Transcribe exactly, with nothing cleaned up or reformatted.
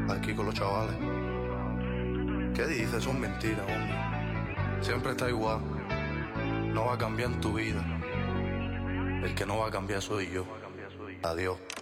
aquí con los chavales. ¿Qué dices? Son mentiras, hombre. Siempre está igual. No va a cambiar en tu vida. El que no va a cambiar soy yo. Adiós.